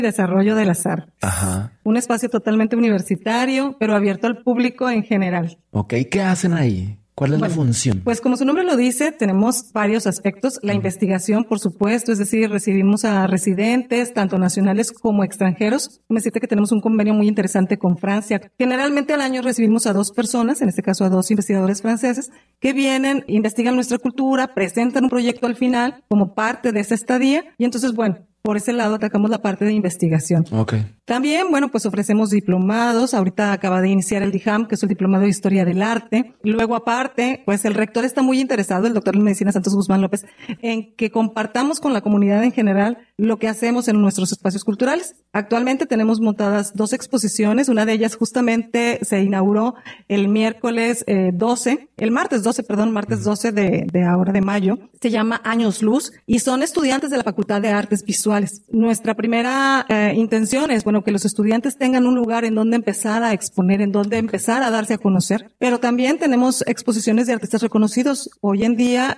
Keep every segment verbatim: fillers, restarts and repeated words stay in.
Desarrollo de las Artes. Ajá. Un espacio totalmente universitario, pero abierto al público en general. Ok, ¿qué hacen ahí? ¿Cuál es Bueno, la función? Pues como su nombre lo dice, tenemos varios aspectos. La investigación, por supuesto, es decir, recibimos a residentes, tanto nacionales como extranjeros. Me decirte que tenemos un convenio muy interesante con Francia. Generalmente al año recibimos a dos personas, en este caso a dos investigadores franceses, que vienen, investigan nuestra cultura, presentan un proyecto al final como parte de esa estadía. Y entonces, bueno, por ese lado atacamos la parte de investigación. Ok. También, bueno, pues ofrecemos diplomados. Ahorita acaba de iniciar el DIHAM, que es el Diplomado de Historia del Arte. Luego, aparte, pues el rector está muy interesado, el doctor en Medicina Santos Guzmán López, en que compartamos con la comunidad en general lo que hacemos en nuestros espacios culturales. Actualmente tenemos montadas dos exposiciones. Una de ellas justamente se inauguró el miércoles eh, doce, el martes doce, perdón, martes doce de, de ahora de mayo. Se llama Años Luz y son estudiantes de la Facultad de Artes Visuales. Nuestra primera eh, intención es, bueno, que los estudiantes tengan un lugar en donde empezar a exponer, en donde empezar a darse a conocer, pero también tenemos exposiciones de artistas reconocidos. Hoy en día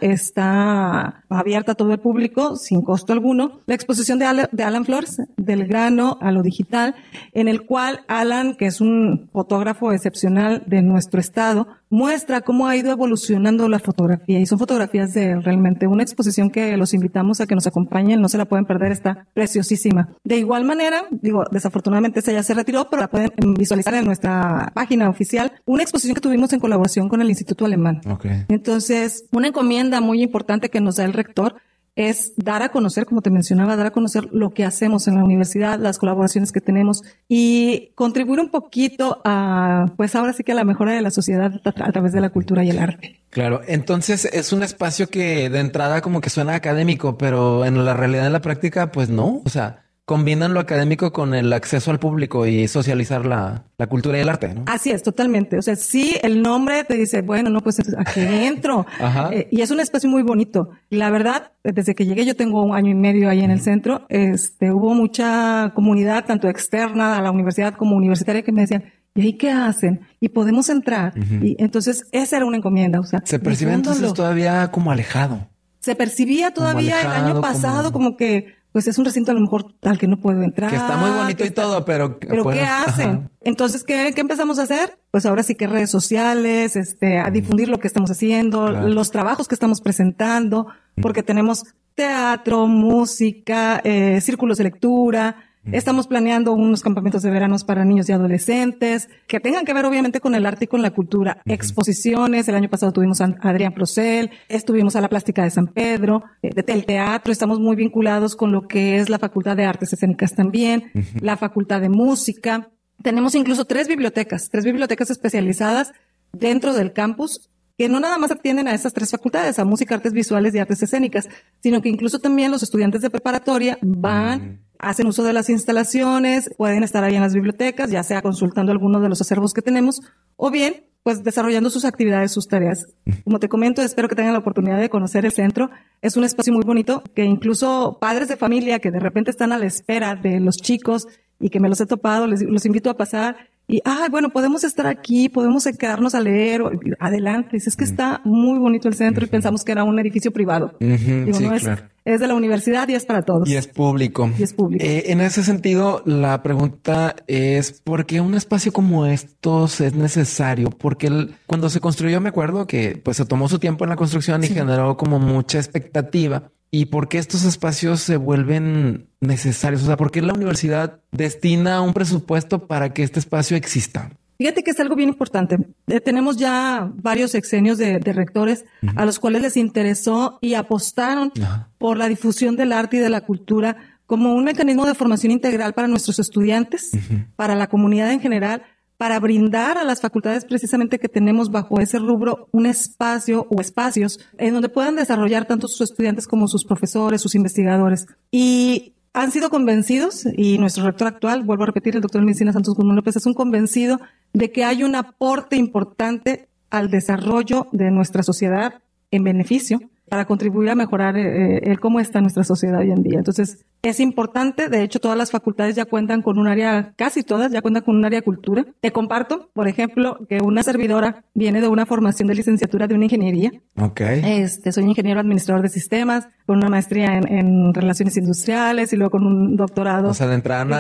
está abierta a todo el público, sin costo alguno, la exposición de, Ale, de Alan Flores, del grano a lo digital, en el cual Alan, que es un fotógrafo excepcional de nuestro estado, muestra cómo ha ido evolucionando la fotografía, y son fotografías de realmente una exposición que los invitamos a que nos acompañen, no se la pueden perder, está preciosísima. De igual manera, digo, desafortunadamente esa ya se retiró, pero la pueden visualizar en nuestra página oficial, una exposición que tuvimos en colaboración con el Instituto Alemán. Okay. Entonces, una encomienda muy importante que nos da el rector es dar a conocer, como te mencionaba, dar a conocer lo que hacemos en la universidad, las colaboraciones que tenemos y contribuir un poquito a, pues ahora sí que a la mejora de la sociedad a través de la cultura y el arte. Claro, entonces es un espacio que de entrada como que suena académico, pero en la realidad, en la práctica, pues no, o sea, combinan lo académico con el acceso al público y socializar la, la cultura y el arte, ¿no? Así es, totalmente. O sea, sí, el nombre te dice, bueno, no, pues aquí entro. eh, y es un espacio muy bonito. La verdad, desde que llegué, yo tengo un año y medio ahí en el centro, este, hubo mucha comunidad, tanto externa a la universidad como universitaria, que me decían, ¿y ahí qué hacen? Y podemos entrar. Uh-huh. Y entonces, esa era una encomienda. O sea, se percibe entonces todavía como alejado. Se percibía todavía alejado, el año pasado como... como que pues es un recinto a lo mejor al que no puedo entrar. Que está muy bonito y está, todo, pero... Pero pues, ¿qué hacen? Ajá. Entonces, ¿qué, ¿qué empezamos a hacer? Pues ahora sí que redes sociales, este, a difundir lo que estamos haciendo, claro. Los trabajos que estamos presentando, porque tenemos teatro, música, eh, círculos de lectura. Estamos planeando unos campamentos de veranos para niños y adolescentes que tengan que ver obviamente con el arte y con la cultura. Uh-huh. Exposiciones. El año pasado tuvimos a Adrián Procel, estuvimos a la Plástica de San Pedro, eh, del teatro. Estamos muy vinculados con lo que es la Facultad de Artes Escénicas también, uh-huh. La Facultad de Música. Tenemos incluso tres bibliotecas, tres bibliotecas especializadas dentro del campus, que no nada más atienden a esas tres facultades, a música, artes visuales y artes escénicas, sino que incluso también los estudiantes de preparatoria van, uh-huh. hacen uso de las instalaciones, pueden estar ahí en las bibliotecas, ya sea consultando algunos de los acervos que tenemos, o bien, pues desarrollando sus actividades, sus tareas. Como te comento, espero que tengan la oportunidad de conocer el centro. Es un espacio muy bonito que incluso padres de familia que de repente están a la espera de los chicos y que me los he topado, les, los invito a pasar. Y, ah, bueno, podemos estar aquí, podemos quedarnos a leer, o, adelante. Es que está muy bonito el centro uh-huh. y pensamos que era un edificio privado. Uh-huh, Digo, sí, no, es, claro. es de la universidad y es para todos. Y es público. Y es público. Eh, en ese sentido, la pregunta es, ¿por qué un espacio como estos es necesario? Porque el, cuando se construyó, me acuerdo que pues se tomó su tiempo en la construcción y sí. generó como mucha expectativa. ¿Y por qué estos espacios se vuelven necesarios? O sea, ¿por qué la universidad destina un presupuesto para que este espacio exista? Fíjate que es algo bien importante. Eh, tenemos ya varios sexenios de, de rectores uh-huh. a los cuales les interesó y apostaron uh-huh. por la difusión del arte y de la cultura como un mecanismo de formación integral para nuestros estudiantes, uh-huh. para la comunidad en general, para brindar a las facultades precisamente que tenemos bajo ese rubro un espacio o espacios en donde puedan desarrollar tanto sus estudiantes como sus profesores, sus investigadores. Y han sido convencidos, y nuestro rector actual, vuelvo a repetir, el doctor en Medicina Santos Guzmán López, es un convencido de que hay un aporte importante al desarrollo de nuestra sociedad en beneficio para contribuir a mejorar eh, el cómo está nuestra sociedad hoy en día. Entonces, es importante. De hecho, todas las facultades ya cuentan con un área, casi todas ya cuentan con un área de cultura. Te comparto, por ejemplo, que una servidora viene de una formación de licenciatura de una ingeniería. Okay. Este, soy ingeniero administrador de sistemas, con una maestría en, en relaciones industriales y luego con un doctorado. O sea, de entrada